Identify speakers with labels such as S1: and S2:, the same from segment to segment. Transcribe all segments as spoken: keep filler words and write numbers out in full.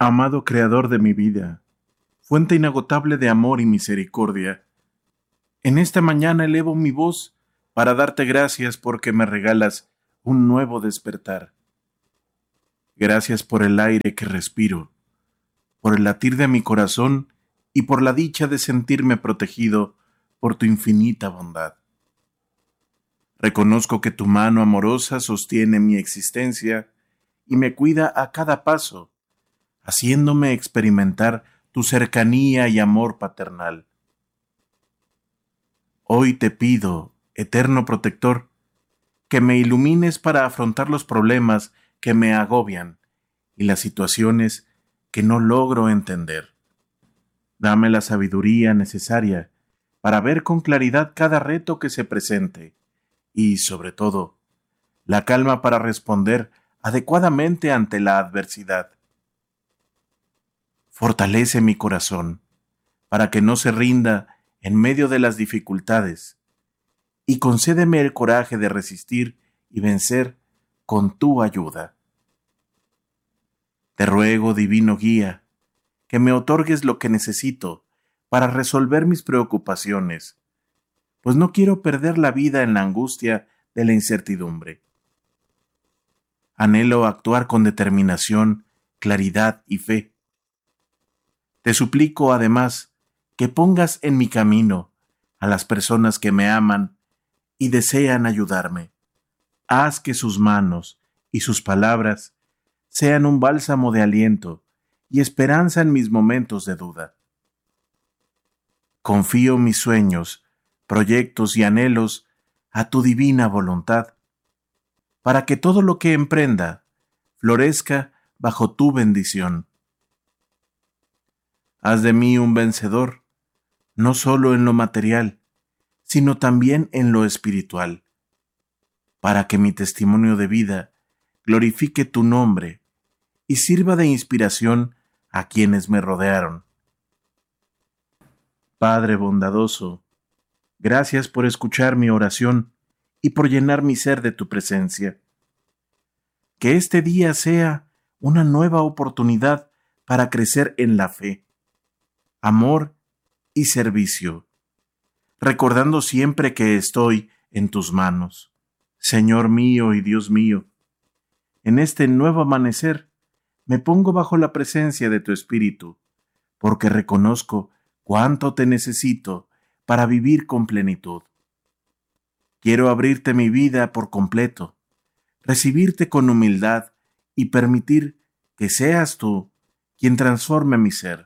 S1: Amado Creador de mi vida, fuente inagotable de amor y misericordia, en esta mañana elevo mi voz para darte gracias porque me regalas un nuevo despertar. Gracias por el aire que respiro, por el latir de mi corazón y por la dicha de sentirme protegido por tu infinita bondad. Reconozco que tu mano amorosa sostiene mi existencia y me cuida a cada paso, haciéndome experimentar tu cercanía y amor paternal. Hoy te pido, eterno protector, que me ilumines para afrontar los problemas que me agobian y las situaciones que no logro entender. Dame la sabiduría necesaria para ver con claridad cada reto que se presente y, sobre todo, la calma para responder adecuadamente ante la adversidad. Fortalece mi corazón para que no se rinda en medio de las dificultades y concédeme el coraje de resistir y vencer con tu ayuda. Te ruego, divino guía, que me otorgues lo que necesito para resolver mis preocupaciones, pues no quiero perder la vida en la angustia de la incertidumbre. Anhelo actuar con determinación, claridad y fe. Te suplico, además, que pongas en mi camino a las personas que me aman y desean ayudarme. Haz que sus manos y sus palabras sean un bálsamo de aliento y esperanza en mis momentos de duda. Confío mis sueños, proyectos y anhelos a tu divina voluntad, para que todo lo que emprenda florezca bajo tu bendición. Haz de mí un vencedor, no solo en lo material, sino también en lo espiritual, para que mi testimonio de vida glorifique tu nombre y sirva de inspiración a quienes me rodearon. Padre bondadoso, gracias por escuchar mi oración y por llenar mi ser de tu presencia. Que este día sea una nueva oportunidad para crecer en la fe, amor y servicio, recordando siempre que estoy en tus manos. Señor mío y Dios mío, en este nuevo amanecer me pongo bajo la presencia de tu Espíritu, porque reconozco cuánto te necesito para vivir con plenitud. Quiero abrirte mi vida por completo, recibirte con humildad y permitir que seas tú quien transforme mi ser.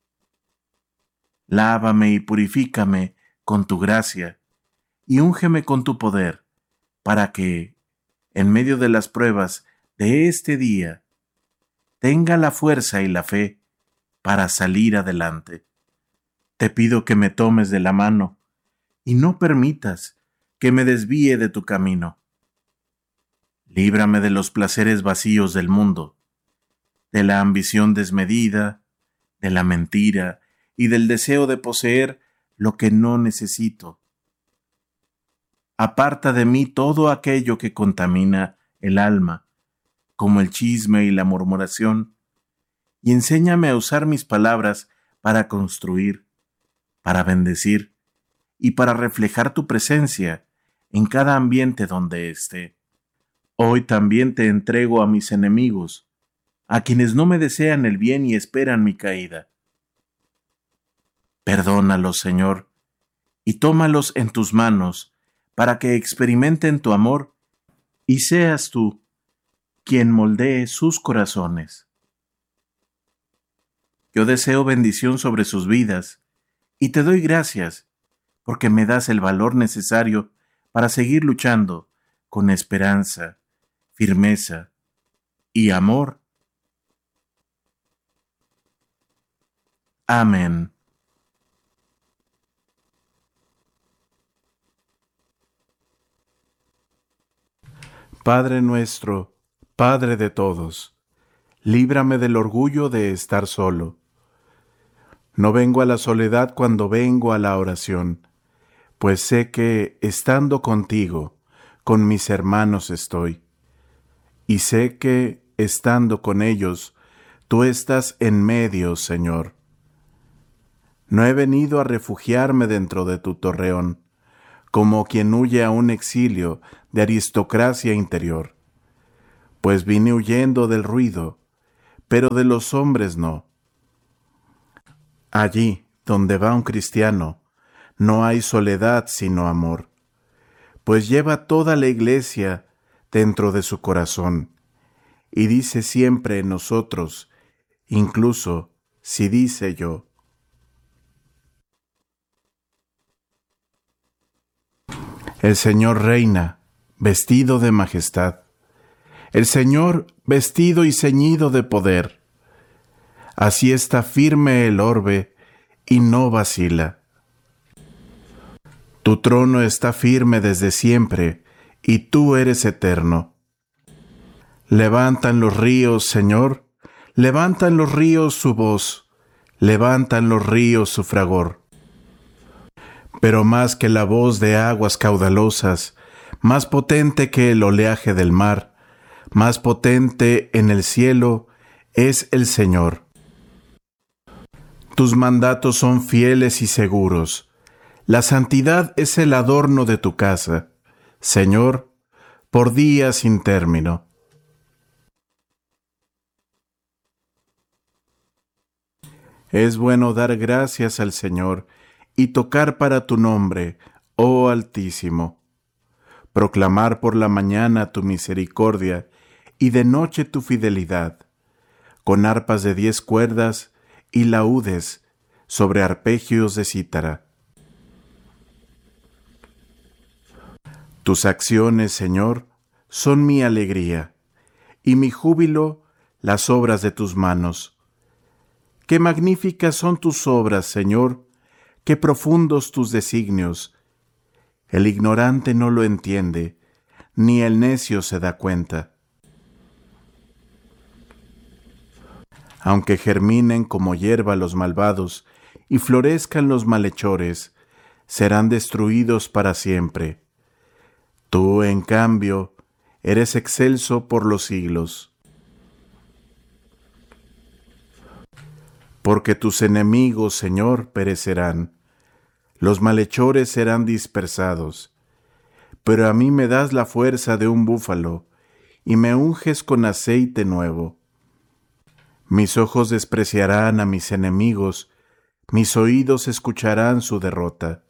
S1: Lávame y purifícame con tu gracia y úngeme con tu poder, para que, en medio de las pruebas de este día, tenga la fuerza y la fe para salir adelante. Te pido que me tomes de la mano y no permitas que me desvíe de tu camino. Líbrame de los placeres vacíos del mundo, de la ambición desmedida, de la mentira y del deseo de poseer lo que no necesito. Aparta de mí todo aquello que contamina el alma, como el chisme y la murmuración, y enséñame a usar mis palabras para construir, para bendecir y para reflejar tu presencia en cada ambiente donde esté. Hoy también te entrego a mis enemigos, a quienes no me desean el bien y esperan mi caída. Perdónalos, Señor, y tómalos en tus manos para que experimenten tu amor y seas tú quien moldee sus corazones. Yo deseo bendición sobre sus vidas y te doy gracias porque me das el valor necesario para seguir luchando con esperanza, firmeza y amor. Amén. Padre nuestro, Padre de todos, líbrame del orgullo de estar solo. No vengo a la soledad cuando vengo a la oración, pues sé que, estando contigo, con mis hermanos estoy, y sé que, estando con ellos, tú estás en medio, Señor. No he venido a refugiarme dentro de tu torreón, como quien huye a un exilio de aristocracia interior, pues vine huyendo del ruido, pero de los hombres no. Allí, donde va un cristiano, no hay soledad sino amor, pues lleva toda la iglesia dentro de su corazón, y dice siempre en nosotros, incluso si dice yo. El Señor reina, vestido de majestad. El Señor vestido y ceñido de poder. Así está firme el orbe y no vacila. Tu trono está firme desde siempre y tú eres eterno. Levantan los ríos, Señor, levantan los ríos su voz, levantan los ríos su fragor. Pero más que la voz de aguas caudalosas, más potente que el oleaje del mar, más potente en el cielo es el Señor. Tus mandatos son fieles y seguros. La santidad es el adorno de tu casa, Señor, por días sin término. Es bueno dar gracias al Señor y tocar para tu nombre, oh Altísimo. Proclamar por la mañana tu misericordia y de noche tu fidelidad, con arpas de diez cuerdas y laúdes sobre arpegios de cítara. Tus acciones, Señor, son mi alegría, y mi júbilo las obras de tus manos. Qué magníficas son tus obras, Señor, qué profundos tus designios. El ignorante no lo entiende, ni el necio se da cuenta. Aunque germinen como hierba los malvados y florezcan los malhechores, serán destruidos para siempre. Tú, en cambio, eres excelso por los siglos. Porque tus enemigos, Señor, perecerán. Los malhechores serán dispersados. Pero a mí me das la fuerza de un búfalo, y me unges con aceite nuevo. Mis ojos despreciarán a mis enemigos, mis oídos escucharán su derrota.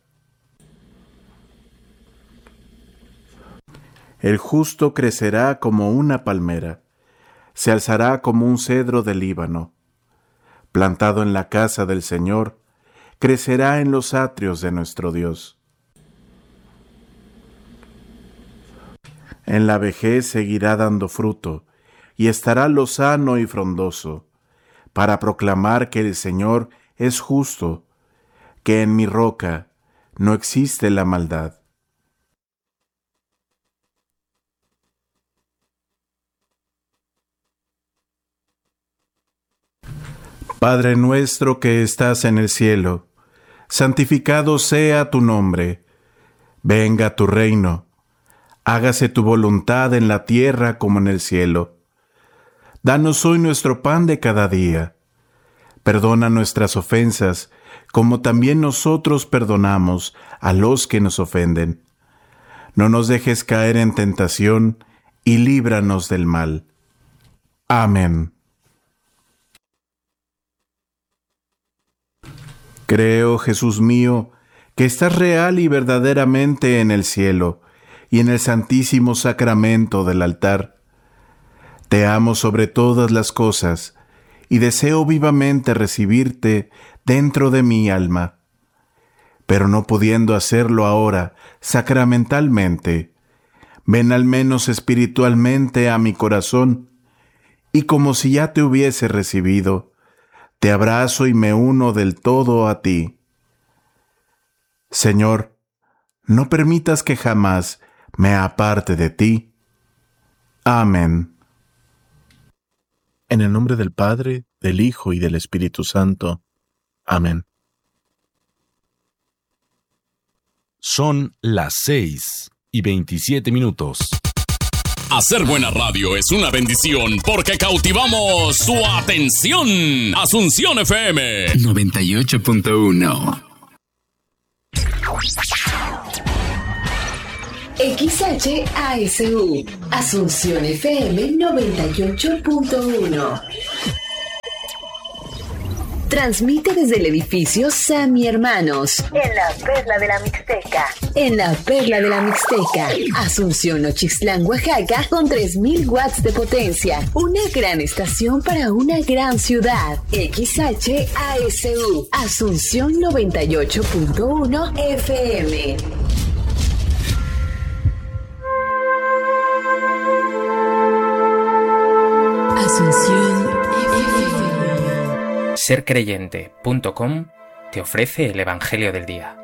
S1: El justo crecerá como una palmera, se alzará como un cedro del Líbano. Plantado en la casa del Señor, crecerá en los atrios de nuestro Dios. En la vejez seguirá dando fruto, y estará lozano y frondoso, para proclamar que el Señor es justo, que en mi roca no existe la maldad. Padre nuestro que estás en el cielo, santificado sea tu nombre. Venga tu reino. Hágase tu voluntad en la tierra como en el cielo. Danos hoy nuestro pan de cada día. Perdona nuestras ofensas, como también nosotros perdonamos a los que nos ofenden. No nos dejes caer en tentación, y líbranos del mal. Amén. Creo, Jesús mío, que estás real y verdaderamente en el cielo y en el santísimo sacramento del altar. Te amo sobre todas las cosas y deseo vivamente recibirte dentro de mi alma. Pero no pudiendo hacerlo ahora sacramentalmente, ven al menos espiritualmente a mi corazón y como si ya te hubiese recibido, te abrazo y me uno del todo a ti. Señor, no permitas que jamás me aparte de ti. Amén. En el nombre del Padre, del Hijo y del Espíritu Santo. Amén.
S2: Son las seis y veintisiete minutos. Hacer buena radio es una bendición porque cautivamos su atención. Asunción F M
S3: noventa y ocho punto uno.
S4: X H A S U, Asunción F M noventa y ocho punto uno. Transmite desde el edificio Sammy Hermanos, en la Perla de la Mixteca. En la Perla de la Mixteca, Asunción Nochixtlán, Oaxaca, con tres mil watts de potencia. Una gran estación para una gran ciudad. X H A S U, Asunción noventa y ocho punto uno F M. Asunción F M.
S5: ser creyente punto com te ofrece el Evangelio del Día.